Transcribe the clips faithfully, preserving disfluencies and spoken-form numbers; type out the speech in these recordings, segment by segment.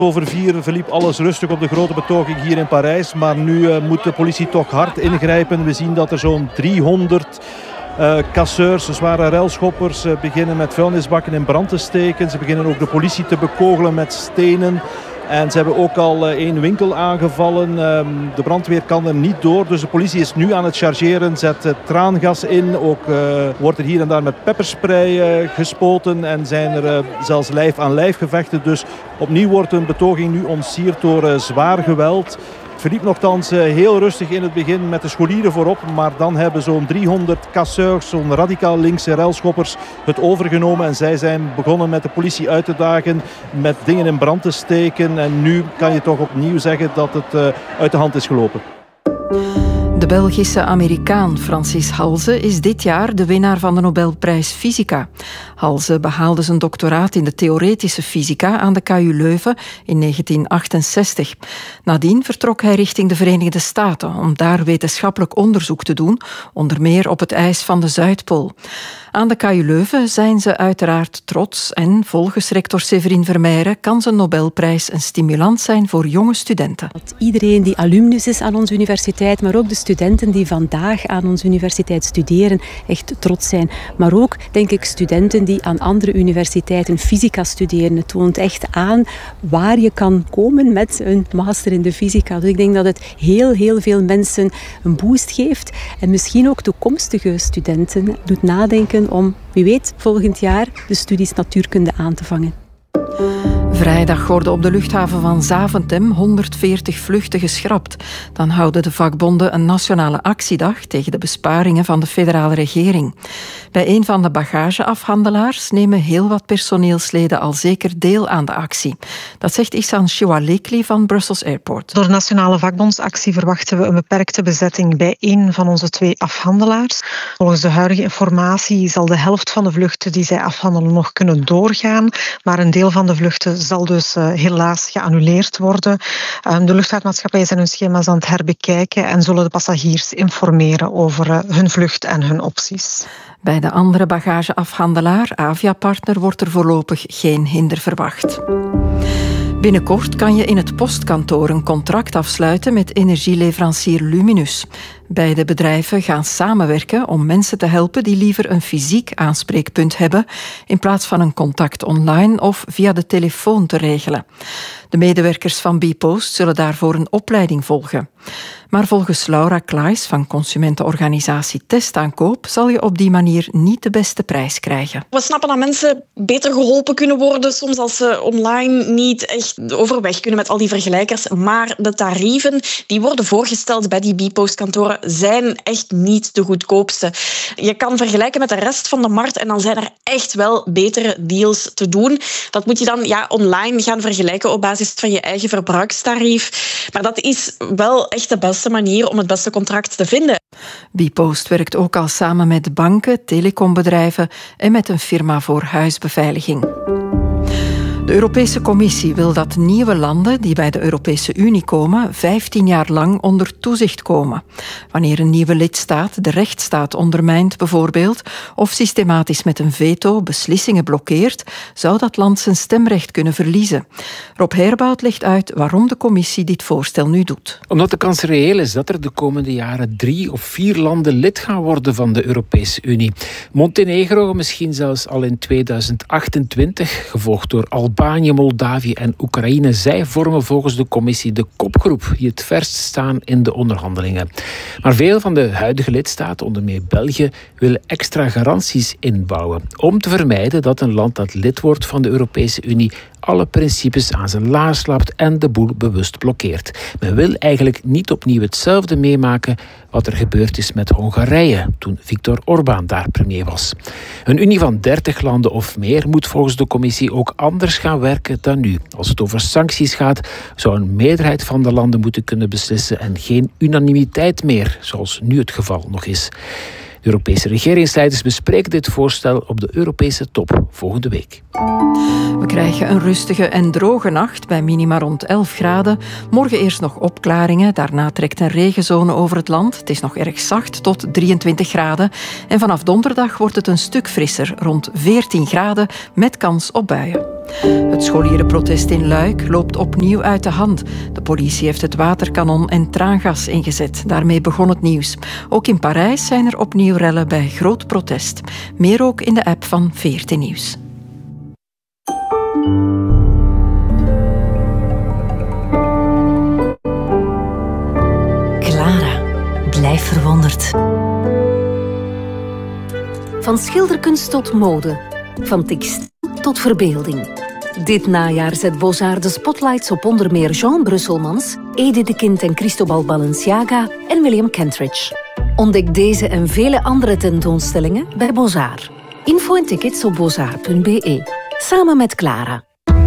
Over vier verliep alles rustig op de grote betoging hier in Parijs. Maar nu uh, moet de politie toch hard ingrijpen. We zien dat er zo'n driehonderd uh, casseurs, zware ruilschoppers, uh, beginnen met vuilnisbakken in brand te steken. Ze beginnen ook de politie te bekogelen met stenen. En ze hebben ook al uh, één winkel aangevallen. Uh, de brandweer kan er niet door. Dus de politie is nu aan het chargeren. Zet uh, traangas in. Ook uh, wordt er hier en daar met pepperspray uh, gespoten. En zijn er uh, zelfs lijf aan lijf gevechten. Dus opnieuw wordt een betoging nu ontsierd door uh, zwaar geweld. Het verliep nogthans uh, heel rustig in het begin met de scholieren voorop. Maar dan hebben zo'n driehonderd casseurs, zo'n radicaal linkse ruilschoppers het overgenomen. En zij zijn begonnen met de politie uit te dagen, met dingen in brand te steken. En nu kan je toch opnieuw zeggen dat het uh, uit de hand is gelopen. De Belgische Amerikaan Francis Halse is dit jaar de winnaar van de Nobelprijs Fysica. Halse behaalde zijn doctoraat in de theoretische fysica aan de K U Leuven in negentien achtenzestig. Nadien vertrok hij richting de Verenigde Staten om daar wetenschappelijk onderzoek te doen, onder meer op het ijs van de Zuidpool. Aan de K U Leuven zijn ze uiteraard trots en volgens rector Séverine Vermeijren kan zijn Nobelprijs een stimulans zijn voor jonge studenten. Iedereen die alumnus is aan onze universiteit, maar ook de studenten die vandaag aan onze universiteit studeren, echt trots zijn. Maar ook, denk ik, studenten die aan andere universiteiten fysica studeren. Het toont echt aan waar je kan komen met een master in de fysica. Dus ik denk dat het heel, heel veel mensen een boost geeft en misschien ook toekomstige studenten doet nadenken om, wie weet, volgend jaar de studies natuurkunde aan te vangen. Vrijdag worden op de luchthaven van Zaventem honderdveertig vluchten geschrapt. Dan houden de vakbonden een nationale actiedag tegen de besparingen van de federale regering. Bij een van de bagageafhandelaars nemen heel wat personeelsleden al zeker deel aan de actie. Dat zegt Ihsan Shiwalekli van Brussels Airport. Door de nationale vakbondsactie verwachten we een beperkte bezetting bij één van onze twee afhandelaars. Volgens de huidige informatie zal de helft van de vluchten die zij afhandelen nog kunnen doorgaan, maar een deel van de vluchten zal dus uh, helaas geannuleerd worden. Um, de luchtvaartmaatschappijen zijn hun schema's aan het herbekijken en zullen de passagiers informeren over uh, hun vlucht en hun opties. Bij de andere bagageafhandelaar, Aviapartner, wordt er voorlopig geen hinder verwacht. Binnenkort kan je in het postkantoor een contract afsluiten met energieleverancier Luminus. Beide bedrijven gaan samenwerken om mensen te helpen die liever een fysiek aanspreekpunt hebben in plaats van een contact online of via de telefoon te regelen. De medewerkers van bpost zullen daarvoor een opleiding volgen. Maar volgens Laura Klaes van consumentenorganisatie Testaankoop zal je op die manier niet de beste prijs krijgen. We snappen dat mensen beter geholpen kunnen worden soms als ze online niet echt overweg kunnen met al die vergelijkers. Maar de tarieven die worden voorgesteld bij die bpostkantoren zijn echt niet de goedkoopste. Je kan vergelijken met de rest van de markt en dan zijn er echt wel betere deals te doen. Dat moet je dan ja, online gaan vergelijken op basis van je eigen verbruikstarief. Maar dat is wel echt de beste manier om het beste contract te vinden. bpost werkt ook al samen met banken, telecombedrijven en met een firma voor huisbeveiliging. De Europese Commissie wil dat nieuwe landen die bij de Europese Unie komen vijftien jaar lang onder toezicht komen. Wanneer een nieuwe lidstaat de rechtsstaat ondermijnt bijvoorbeeld, of systematisch met een veto beslissingen blokkeert, zou dat land zijn stemrecht kunnen verliezen. Rob Herbout legt uit waarom de Commissie dit voorstel nu doet. Omdat de kans reëel is dat er de komende jaren drie of vier landen lid gaan worden van de Europese Unie. Montenegro misschien zelfs al in tweeduizend achtentwintig, gevolgd door Albanië, Moldavië en Oekraïne. Zij vormen volgens de Commissie de kopgroep die het verst staan in de onderhandelingen. Maar veel van de huidige lidstaten, onder meer België, willen extra garanties inbouwen om te vermijden dat een land dat lid wordt van de Europese Unie alle principes aan zijn laars lapt en de boel bewust blokkeert. Men wil eigenlijk niet opnieuw hetzelfde meemaken wat er gebeurd is met Hongarije toen Viktor Orbán daar premier was. Een unie van dertig landen of meer moet volgens de Commissie ook anders gaan werken dan nu. Als het over sancties gaat, zou een meerderheid van de landen moeten kunnen beslissen en geen unanimiteit meer, zoals nu het geval nog is. De Europese regeringsleiders bespreken dit voorstel op de Europese top volgende week. We krijgen een rustige en droge nacht bij minima rond elf graden. Morgen eerst nog opklaringen, daarna trekt een regenzone over het land. Het is nog erg zacht tot drieëntwintig graden. En vanaf donderdag wordt het een stuk frisser, rond veertien graden, met kans op buien. Het scholierenprotest in Luik loopt opnieuw uit de hand. De politie heeft het waterkanon en traangas ingezet. Daarmee begon het nieuws. Ook in Parijs zijn er opnieuw rellen bij groot protest. Meer ook in de app van V R T Nieuws. Clara, blijf verwonderd. Van schilderkunst tot mode, van textiel tot verbeelding. Dit najaar zet Beaux-Arts de spotlights op onder meer Jean Brusselmans, Edith de Kind en Cristobal Balenciaga en William Kentridge. Ontdek deze en vele andere tentoonstellingen bij Beaux-Arts. Info en tickets op beaux-arts punt b e. Samen met Clara.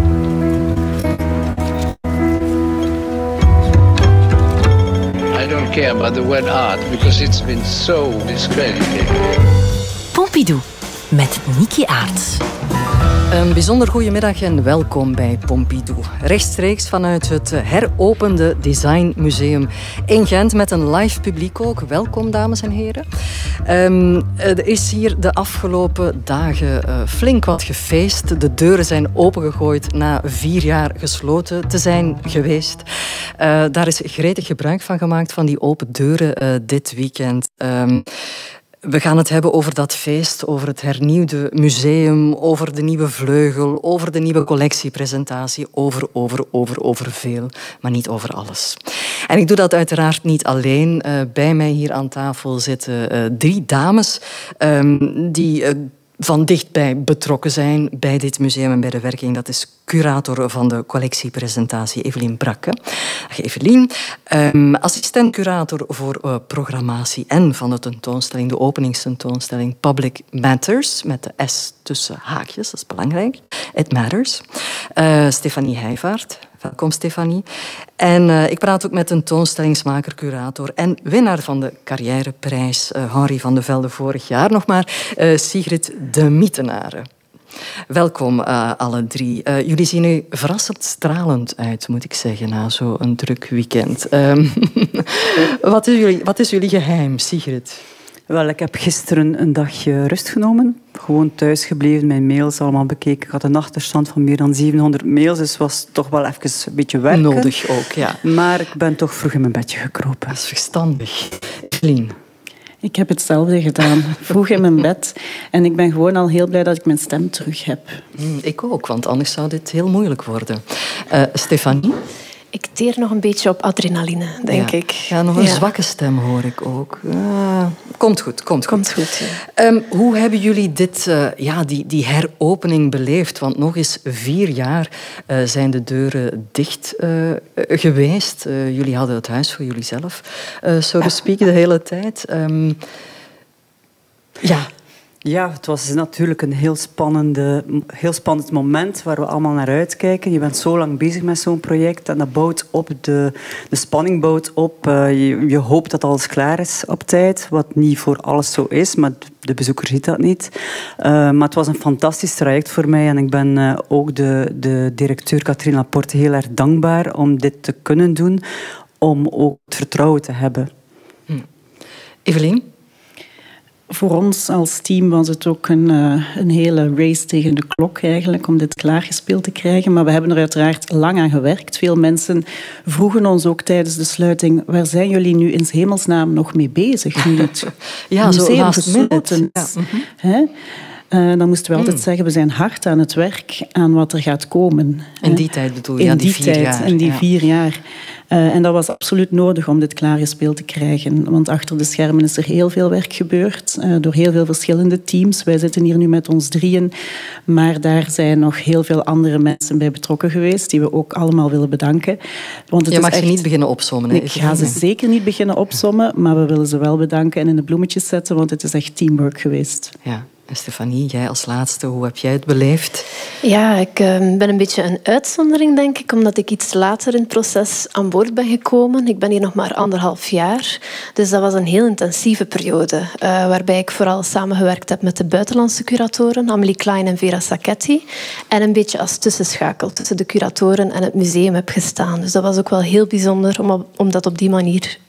I don't care about the word art because it's been so discredited. Pompidou met Niki Aerts. Een bijzonder goedemiddag en welkom bij Pompidou. Rechtstreeks vanuit het heropende Design Museum in Gent met een live publiek ook. Welkom, dames en heren. Um, er is hier de afgelopen dagen uh, flink wat gefeest. De deuren zijn opengegooid na vier jaar gesloten te zijn geweest. Uh, daar is gretig gebruik van gemaakt van die open deuren uh, dit weekend. Um, We gaan het hebben over dat feest, over het hernieuwde museum, over de nieuwe vleugel, over de nieuwe collectiepresentatie, over, over, over, over veel, maar niet over alles. En ik doe dat uiteraard niet alleen. Uh, bij mij hier aan tafel zitten uh, drie dames um, die uh, van dichtbij betrokken zijn bij dit museum en bij de werking. Dat is curator van de collectiepresentatie Evelien Brakke. Dag Evelien. Um, assistent-curator voor uh, programmatie en van de tentoonstelling, de openingstentoonstelling Public Matters, met de S tussen haakjes, dat is belangrijk. It Matters. Uh, Stefanie Heijvaart. Welkom, Stefanie. En uh, ik praat ook met tentoonstellingsmaker, curator en winnaar van de Carrièreprijs, uh, Henri van de Velde vorig jaar nog maar, uh, Sigrid de Mietenaren. Welkom uh, alle drie. Uh, jullie zien er verrassend stralend uit, moet ik zeggen, na zo'n druk weekend. Um, wat, is jullie, wat is jullie geheim, Sigrid? Wel, ik heb gisteren een dagje rust genomen. Gewoon thuis gebleven, mijn mails allemaal bekeken. Ik had een achterstand van meer dan zevenhonderd mails, dus was toch wel even een beetje werken. Nodig ook, ja. Maar ik ben toch vroeg in mijn bedje gekropen. Dat is verstandig. Evelien? Ik heb hetzelfde gedaan. Vroeg in mijn bed. En ik ben gewoon al heel blij dat ik mijn stem terug heb. Mm, ik ook, want anders zou dit heel moeilijk worden. Uh, Stefanie? Ik teer nog een beetje op adrenaline, denk ja. ik. Ja, nog een ja. zwakke stem hoor ik ook. Uh, komt goed, komt komt goed. goed ja. um, hoe hebben jullie dit, uh, ja, die, die heropening beleefd? Want nog eens vier jaar uh, zijn de deuren dicht uh, geweest. Uh, jullie hadden het huis voor jullie zelf, uh, so to speak, de hele tijd. Um, ja... Ja, het was natuurlijk een heel, spannende, heel spannend moment waar we allemaal naar uitkijken. Je bent zo lang bezig met zo'n project en dat bouwt op, de, de spanning bouwt op. Uh, je, je hoopt dat alles klaar is op tijd, wat niet voor alles zo is, maar de bezoeker ziet dat niet. Uh, maar het was een fantastisch traject voor mij en ik ben uh, ook de, de directeur Catherine Laporte heel erg dankbaar om dit te kunnen doen, om ook het vertrouwen te hebben. Hm. Evelien? Voor ons als team was het ook een, uh, een hele race tegen de klok eigenlijk om dit klaargespeeld te krijgen. Maar we hebben er uiteraard lang aan gewerkt. Veel mensen vroegen ons ook tijdens de sluiting: waar zijn jullie nu in 's hemelsnaam nog mee bezig? Nu het ja, museum gesloten ja. is. Mm-hmm. Hè? Uh, dan moesten we altijd mm. zeggen, we zijn hard aan het werk aan wat er gaat komen. In die tijd bedoel je? In ja, die, die vier tijd, jaar. in die ja. vier jaar. Uh, en dat was absoluut nodig om dit klaargespeeld te krijgen. Want achter de schermen is er heel veel werk gebeurd. Uh, door heel veel verschillende teams. Wij zitten hier nu met ons drieën. Maar daar zijn nog heel veel andere mensen bij betrokken geweest. Die we ook allemaal willen bedanken. Want het je mag is echt... ze niet beginnen opsommen. Hè? Ik ga ze zeker niet beginnen opsommen. Maar we willen ze wel bedanken en in de bloemetjes zetten. Want het is echt teamwork geweest. Ja. En Stefanie, jij als laatste, hoe heb jij het beleefd? Ja, ik uh, ben een beetje een uitzondering, denk ik, omdat ik iets later in het proces aan boord ben gekomen. Ik ben hier nog maar anderhalf jaar. Dus dat was een heel intensieve periode, uh, waarbij ik vooral samengewerkt heb met de buitenlandse curatoren, Amélie Klein en Vera Sacchetti, en een beetje als tussenschakel tussen de curatoren en het museum heb gestaan. Dus dat was ook wel heel bijzonder om, om dat op die manier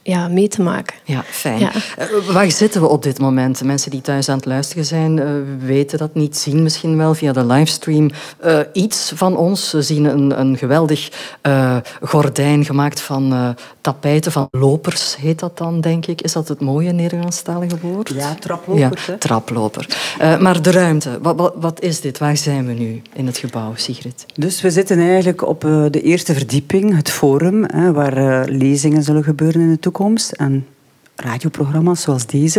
ja, mee te maken. Ja, fijn. Ja. Uh, waar zitten we op dit moment? Mensen die thuis aan het luisteren zijn, uh, weten dat niet, zien misschien wel via de livestream uh, iets van ons. Ze zien een, een geweldig uh, gordijn gemaakt van uh, tapijten, van lopers heet dat dan, denk ik. Is dat het mooie Nederlandstalige woord? Ja, traplopers. Ja, traploper. Uh, maar de ruimte, wat, wat, wat is dit? Waar zijn we nu in het gebouw, Sigrid? Dus we zitten eigenlijk op uh, de eerste verdieping, het forum, hè, waar uh, lezingen zullen gebeuren in de toekomst. En radioprogramma's zoals deze.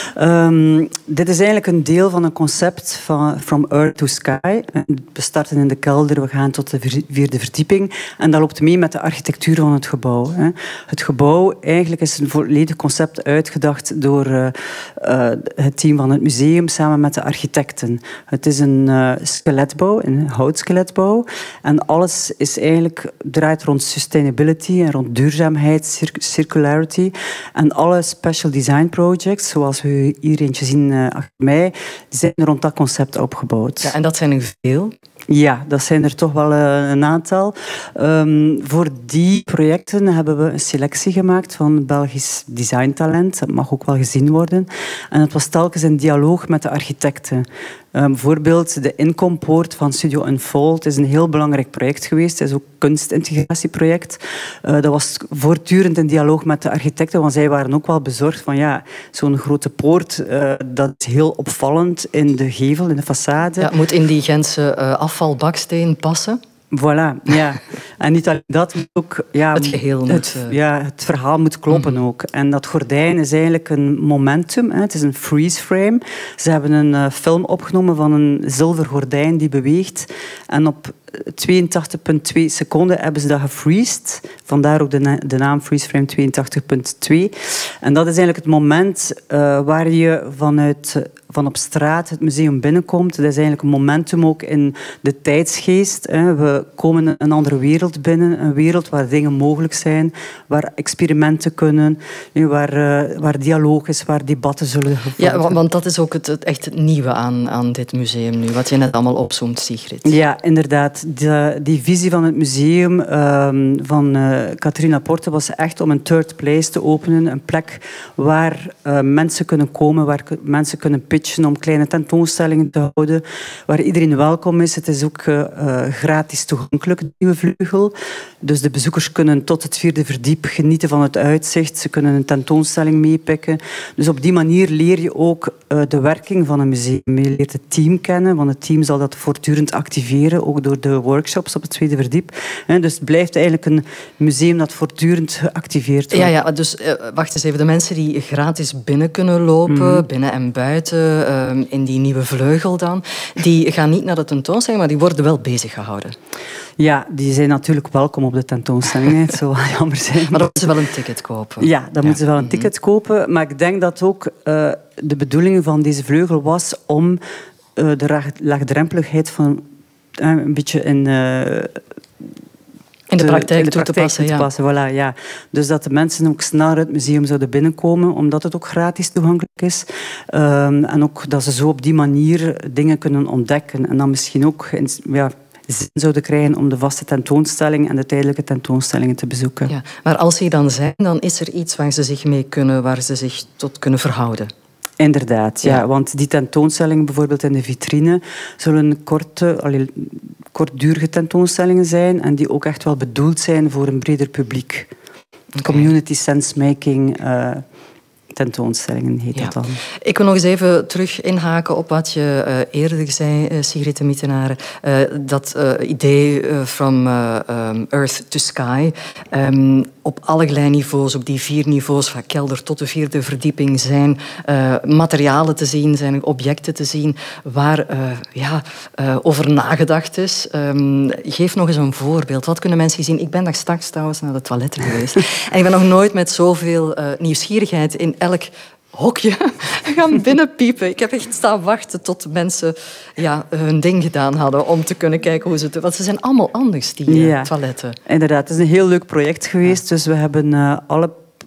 Um, dit is eigenlijk een deel van een concept van From Earth to Sky. We starten in de kelder, we gaan tot de vierde verdieping en dat loopt mee met de architectuur van het gebouw. Het gebouw eigenlijk is een volledig concept uitgedacht door uh, uh, het team van het museum samen met de architecten. Het is een uh, skeletbouw, een houtskeletbouw en alles is eigenlijk draait rond sustainability en rond duurzaamheid, cir circularity en alle special design projects, zoals we hier eentje zien uh, achter mij, die zijn rond dat concept opgebouwd. Ja, en dat zijn er veel? Ja, dat zijn er toch wel uh, een aantal. Um, voor die projecten hebben we een selectie gemaakt van Belgisch designtalent. Dat mag ook wel gezien worden. En het was telkens in dialoog met de architecten. Um, bijvoorbeeld de inkompoort van Studio Unfold is een heel belangrijk project geweest. Het is ook een kunstintegratieproject. Uh, dat was voortdurend in dialoog met de architecten, want zij waren ook wel bezorgd van ja, zo'n grote poort, uh, dat is heel opvallend in de gevel, in de façade. Ja, moet in die Gentse uh, afvalbaksteen passen. Voilà, ja. En niet alleen dat, maar ook... Ja, het geheel moet... Het, ja, het verhaal moet kloppen mm-hmm. ook. En dat gordijn is eigenlijk een momentum. Hè. Het is een freeze frame. Ze hebben een uh, film opgenomen van een zilver gordijn die beweegt. En op tweeëntachtig komma twee seconden hebben ze dat gefreezed. Vandaar ook de, na de naam freeze frame tweeëntachtig komma twee. En dat is eigenlijk het moment uh, waar je vanuit... Uh, van op straat het museum binnenkomt. Dat is eigenlijk een momentum ook in de tijdsgeest. We komen een andere wereld binnen. Een wereld waar dingen mogelijk zijn. Waar experimenten kunnen. Waar, waar dialoog is. Waar debatten zullen gevoerd. Ja, want dat is ook het, het echt het nieuwe aan, aan dit museum nu. Wat je net allemaal opzoomt, Sigrid. Ja, inderdaad. De, die visie van het museum um, van uh, Catharina Porte was echt om een third place te openen. Een plek waar uh, mensen kunnen komen. Waar mensen kunnen pitchen om kleine tentoonstellingen te houden, waar iedereen welkom is. Het is ook uh, gratis toegankelijk, de nieuwe vleugel. Dus de bezoekers kunnen tot het vierde verdiep genieten van het uitzicht. Ze kunnen een tentoonstelling meepikken. Dus op die manier leer je ook uh, de werking van een museum. Je leert het team kennen, want het team zal dat voortdurend activeren, ook door de workshops op het tweede verdiep. En dus het blijft eigenlijk een museum dat voortdurend geactiveerd wordt. Ja, ja, dus uh, wacht eens even. De mensen die gratis binnen kunnen lopen, mm-hmm. binnen en buiten, Uh, in die nieuwe vleugel dan, die gaan niet naar de tentoonstelling, maar die worden wel bezig gehouden. Ja, die zijn natuurlijk welkom op de tentoonstelling. Het zou wel jammer zijn. Maar dan moeten ze wel een ticket kopen. Ja, dan ja. moeten ze wel een ticket kopen. Maar ik denk dat ook uh, de bedoeling van deze vleugel was om uh, de laagdrempeligheid van uh, een beetje in... Uh, In de praktijk, in de toe praktijk te passen, te passen ja. Voilà, ja. Dus dat de mensen ook sneller het museum zouden binnenkomen, omdat het ook gratis toegankelijk is. Um, en ook dat ze zo op die manier dingen kunnen ontdekken. En dan misschien ook in, ja, zin zouden krijgen om de vaste tentoonstelling en de tijdelijke tentoonstellingen te bezoeken. Ja, maar als die dan zijn, dan is er iets waar ze zich mee kunnen, waar ze zich tot kunnen verhouden. Inderdaad, ja. ja. Want die tentoonstellingen bijvoorbeeld in de vitrine zullen korte, allee, kortdurige tentoonstellingen zijn en die ook echt wel bedoeld zijn voor een breder publiek. Okay. Community sense-making uh, tentoonstellingen heet ja. dat dan. Ik wil nog eens even terug inhaken op wat je uh, eerder zei, uh, Sigrid de Mietenaren. Uh, dat uh, idee uh, from uh, um, Earth to Sky. Um, op allerlei niveaus, op die vier niveaus, van kelder tot de vierde verdieping, zijn uh, materialen te zien, zijn objecten te zien waar uh, ja, uh, over nagedacht is. Um, geef nog eens een voorbeeld. Wat kunnen mensen zien? Ik ben daar straks trouwens naar de toiletten geweest. En ik ben nog nooit met zoveel uh, nieuwsgierigheid in elk hokje gaan binnenpiepen. Ik heb echt staan wachten tot mensen ja, hun ding gedaan hadden om te kunnen kijken hoe ze het doen. Want ze zijn allemaal anders, die uh, ja, toiletten. Inderdaad, het is een heel leuk project geweest. Ja. Dus we hebben uh, alle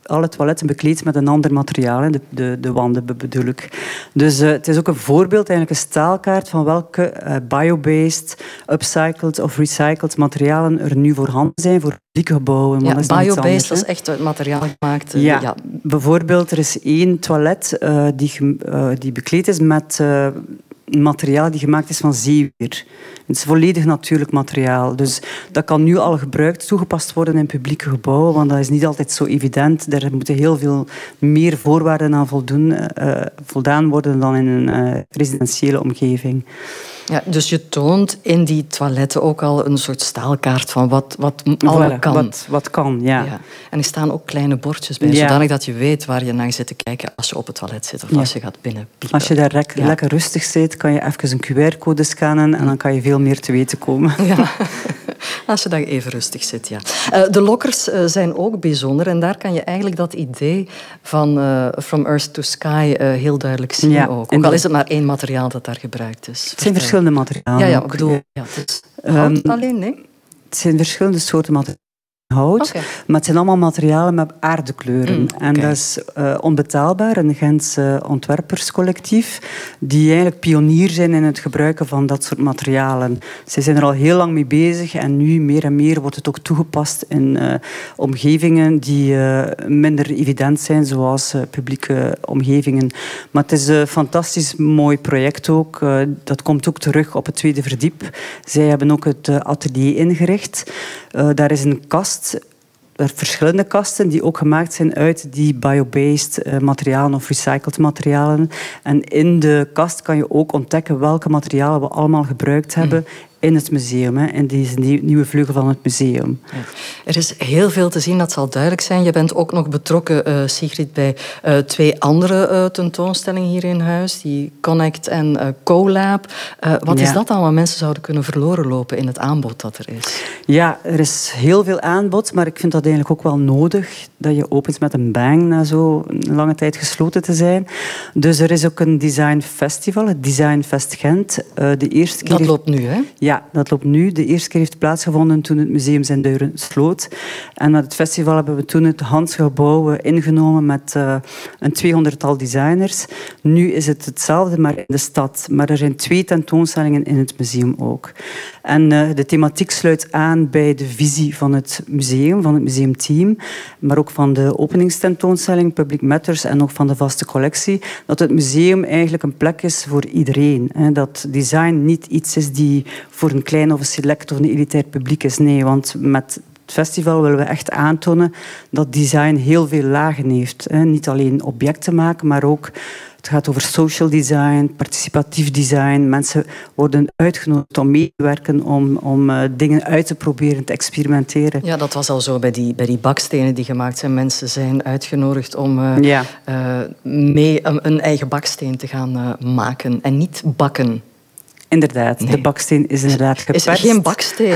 alle toiletten bekleed met een ander materiaal. Hè. De, de, de wanden bedoel ik. Dus uh, het is ook een voorbeeld, eigenlijk een staalkaart van welke uh, biobased, upcycled of recycled materialen er nu voorhanden zijn voor publieke gebouwen. Ja, dat biobased, dat is echt uit materiaal gemaakt. Ja, ja. Bijvoorbeeld, er is één toilet uh, die, uh, die bekleed is met uh, materiaal die gemaakt is van zeewier. Het is volledig natuurlijk materiaal. Dus dat kan nu al gebruikt, toegepast worden in publieke gebouwen, want dat is niet altijd zo evident. Daar moeten heel veel meer voorwaarden aan voldoen, uh, voldaan worden dan in een uh, residentiële omgeving. Ja, dus je toont in die toiletten ook al een soort staalkaart van wat, wat allemaal voilà, kan. Wat, wat kan, ja. ja. En er staan ook kleine bordjes bij, ja. zodanig dat je weet waar je naar zit te kijken als je op het toilet zit of ja. als je gaat binnenpiepen. Als je daar rek, ja. lekker rustig zit, kan je even een Q R-code scannen en dan kan je veel meer te weten komen. Ja. Als je dan even rustig zit, ja. Uh, de lokkers uh, zijn ook bijzonder en daar kan je eigenlijk dat idee van uh, From Earth to Sky uh, heel duidelijk zien ja, ook. Ook al is het maar één materiaal dat daar gebruikt is. Het zijn verschillende materialen. Ja, ja, ik bedoel, ja, het is hout um, alleen, nee? Het zijn verschillende soorten materialen. Hout, okay. Maar het zijn allemaal materialen met aardekleuren. Mm, okay. En dat is uh, onbetaalbaar, een Gents uh, ontwerperscollectief, die eigenlijk pionier zijn in het gebruiken van dat soort materialen. Ze zijn er al heel lang mee bezig en nu meer en meer wordt het ook toegepast in uh, omgevingen die uh, minder evident zijn, zoals uh, publieke omgevingen. Maar het is een fantastisch mooi project ook. Uh, dat komt ook terug op het tweede verdiep. Zij hebben ook het uh, atelier ingericht. Uh, daar is een kast. Er zijn verschillende kasten die ook gemaakt zijn uit die biobased uh, materialen of recycled materialen. En in de kast kan je ook ontdekken welke materialen we allemaal gebruikt hebben mm. in het museum, hè, in deze nieuwe vleugel van het museum. Ja. Er is heel veel te zien, dat zal duidelijk zijn. Je bent ook nog betrokken, uh, Sigrid, bij uh, twee andere uh, tentoonstellingen hier in huis, die Connect en uh, CoLab. Uh, wat ja. is dat dan wat mensen zouden kunnen verloren lopen in het aanbod dat er is? Ja, er is heel veel aanbod, maar ik vind dat eigenlijk ook wel nodig dat je opent met een bang na zo een lange tijd gesloten te zijn. Dus er is ook een design festival, het Design Fest Gent. Uh, de eerste keer dat loopt nu, hè? Ja, dat loopt nu. De eerste keer heeft plaatsgevonden toen het museum zijn deuren sloot. En met het festival hebben we toen het Hansgebouw ingenomen met uh, een tweehonderdtal designers. Nu is het hetzelfde, maar in de stad. Maar er zijn twee tentoonstellingen in het museum ook. En uh, de thematiek sluit aan bij de visie van het museum, van het museumteam, maar ook van de openingstentoonstelling Public Matters en ook van de vaste collectie, dat het museum eigenlijk een plek is voor iedereen. Hè. Dat design niet iets is die voor een klein of een select of een elitair publiek is. Nee, want met het festival willen we echt aantonen dat design heel veel lagen heeft. Hè. Niet alleen objecten maken, maar ook het gaat over social design, participatief design. Mensen worden uitgenodigd om mee te werken, om, om uh, dingen uit te proberen, te experimenteren. Ja, dat was al zo bij die, bij die bakstenen die gemaakt zijn. Mensen zijn uitgenodigd om uh, ja. uh, mee een, een eigen baksteen te gaan uh, maken en niet bakken. Inderdaad, nee. De baksteen is inderdaad geperst. Is er geen baksteen?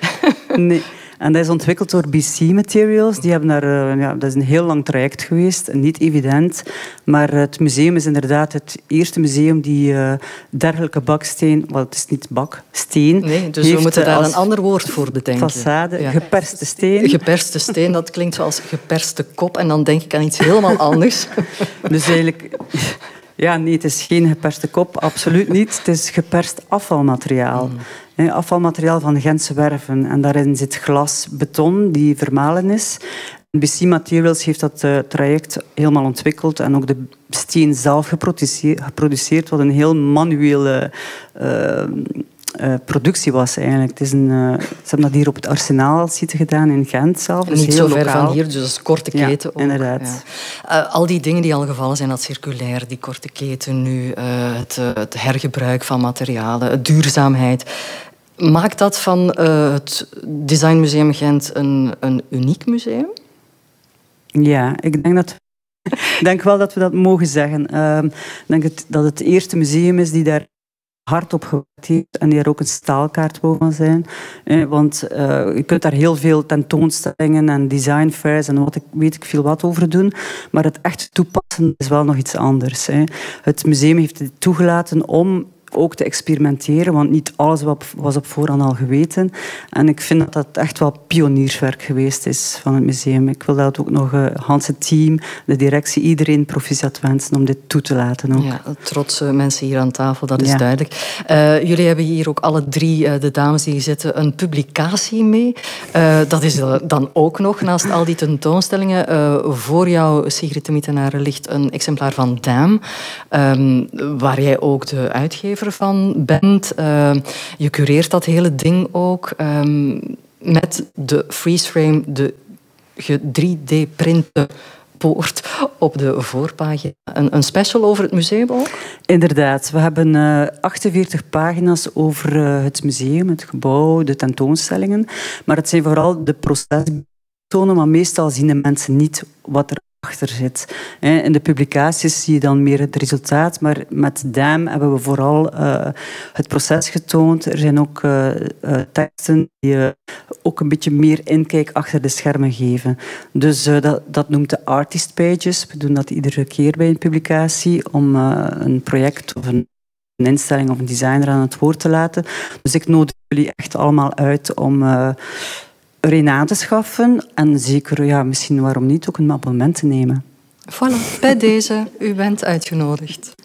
Nee. En dat is ontwikkeld door B C Materials. Die hebben daar, uh, ja, dat is een heel lang traject geweest, niet evident. Maar het museum is inderdaad het eerste museum die uh, dergelijke baksteen, wel, het is niet baksteen. Nee, dus we moeten daar een ander woord voor bedenken. Façade, ja. Geperste steen. Geperste steen, dat klinkt zoals geperste kop. En dan denk ik aan iets helemaal anders. Dus eigenlijk... Ja, nee, het is geen geperste kop, absoluut niet. Het is geperst afvalmateriaal. Mm. Afvalmateriaal van Gentse werven. En daarin zit glas, beton, die vermalen is. B C Materials heeft dat uh, traject helemaal ontwikkeld en ook de steen zelf geproduceerd, geproduceerd wat een heel manuele uh, uh, productie was eigenlijk. Het is een, uh, ze hebben dat hier op het Arsenaal zitten gedaan in Gent zelf. Dus niet zo ver van hier, dus dat is korte keten. Ja, inderdaad. Ja. Uh, al die dingen die al gevallen zijn, dat circulair, die korte keten nu, uh, het, uh, het hergebruik van materialen, het duurzaamheid. Maakt dat van uh, het Designmuseum Gent een, een uniek museum? Ja, ik denk, dat, ik denk wel dat we dat mogen zeggen. Uh, ik denk het, dat het eerste museum is die daar hard op gewerkt heeft en die er ook een staalkaart wou van zijn. Eh, want uh, je kunt daar heel veel tentoonstellingen en designfairs en wat ik, weet ik veel wat over doen, maar het echt toepassen is wel nog iets anders. Hè. Het museum heeft het toegelaten om ook te experimenteren, want niet alles was op voorhand al geweten. En ik vind dat dat echt wel pionierswerk geweest is van het museum. Ik wil dat ook nog uh, Hans, het team, de directie, iedereen proficiat wensen om dit toe te laten. Ook. Ja, trotse mensen hier aan tafel, dat is ja. duidelijk. Uh, jullie hebben hier ook alle drie, uh, de dames die hier zitten, een publicatie mee. Uh, dat is dan ook nog, naast al die tentoonstellingen, uh, voor jou, Sigrid de Mittenaren, ligt een exemplaar van Dam, um, waar jij ook de uitgever van bent. Uh, je cureert dat hele ding ook um, met de freeze frame, de drie D-printen poort op de voorpagina. Een, een special over het museum ook? Inderdaad. We hebben uh, achtenveertig pagina's over uh, het museum, het gebouw, de tentoonstellingen. Maar het zijn vooral de processen, maar meestal zien de mensen niet wat er achter zit. In de publicaties zie je dan meer het resultaat, maar met Dam hebben we vooral uh, het proces getoond. Er zijn ook uh, uh, teksten die uh, ook een beetje meer inkijk achter de schermen geven. Dus uh, dat, dat noemt de artist pages. We doen dat iedere keer bij een publicatie om uh, een project of een een instelling of een designer aan het woord te laten. Dus ik nodig jullie echt allemaal uit om uh, er een aan te schaffen en zeker, ja, misschien waarom niet, ook een abonnement te nemen. Voilà, bij deze, u bent uitgenodigd.